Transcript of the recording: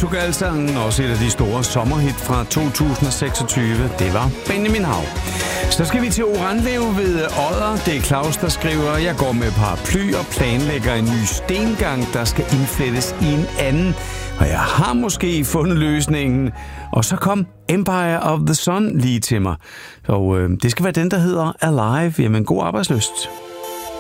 Portugal-sangen, også et af de store sommerhit fra 2026. Det var Benjamin Hav. Så skal vi til Orandlev ved Odder. Det er Claus, der skriver: Jeg går med paraply og planlægger en ny stengang, der skal indflettes i en anden. Og jeg har måske fundet løsningen. Og så kom Empire of the Sun lige til mig. Og det skal være den, der hedder Alive. Jamen, god arbejdslyst.